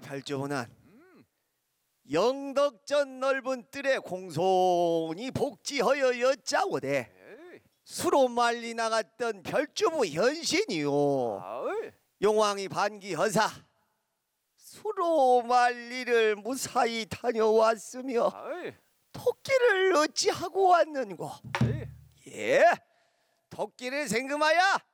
별주부는 영덕전 넓은 뜰에 공손히 복지하여 여짜오되 수로 말리 나갔던 별주부 현신이요. 용왕이 반기허사 수로 말리를 무사히 다녀왔으며 토끼를 어찌하고 왔는고? 예, 토끼를 생금하여